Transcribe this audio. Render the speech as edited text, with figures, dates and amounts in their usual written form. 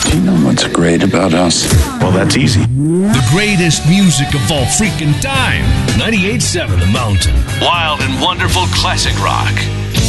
Do you know what's great about us? Well, that's easy. The greatest music of all freaking time. 98.7 The Mountain. Wild and wonderful classic rock.